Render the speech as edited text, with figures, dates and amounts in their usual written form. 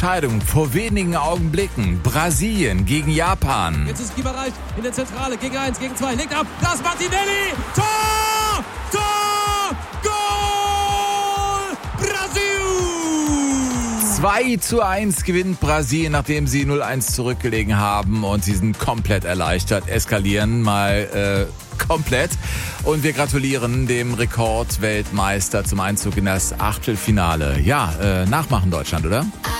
Entscheidung vor wenigen Augenblicken. Brasilien gegen Japan. Jetzt ist Gibereich in der Zentrale. Gegen 1, gegen 2. Legt ab. Das Martinelli. Tor! Tor! Goal! Brasil! 2:1 gewinnt Brasilien, nachdem sie 0:1 zurückgelegen haben. Und sie sind komplett erleichtert. Eskalieren mal komplett. Und wir gratulieren dem Rekordweltmeister zum Einzug in das Achtelfinale. Ja, nachmachen Deutschland, oder?